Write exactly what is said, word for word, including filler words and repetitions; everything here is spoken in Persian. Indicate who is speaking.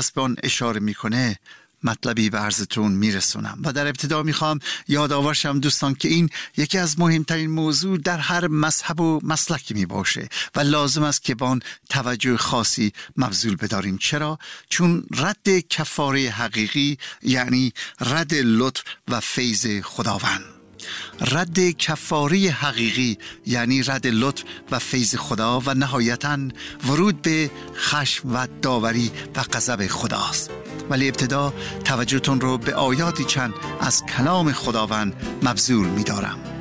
Speaker 1: مقدس به آن اشاره میکنه مطلبی به عرضتون میرسونم. و در ابتدا میخوام یادآور شم دوستان که این یکی از مهمترین موضوع در هر مذهب و مسلکی میباشه و لازم است که با آن توجه خاصی مبذول بداریم. چرا؟ چون رد کفاره حقیقی یعنی رد لطف و فیض خداوند. رد کفاره حقیقی یعنی رد لطف و فیض خدا و نهایتاً ورود به خشم و داوری و غضب خداست. ولی ابتدا توجهتون رو به آیاتی چند از کلام خداوند مبذول می دارم.